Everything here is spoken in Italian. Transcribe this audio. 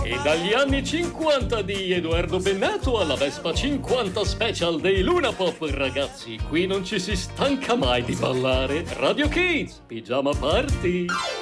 E dagli anni 50 di Edoardo Bennato alla Vespa 50 Special dei Luna Pop, ragazzi, qui non ci si stanca mai di ballare. Radio Kids, Pigiama Party.